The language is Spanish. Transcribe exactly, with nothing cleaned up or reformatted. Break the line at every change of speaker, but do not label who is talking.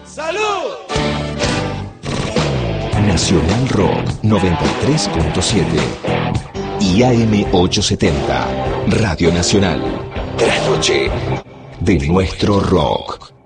¡Salud!
Nacional Rock noventa y tres punto siete y A M ochocientos setenta, Radio Nacional. Trasnoche de nuestro rock.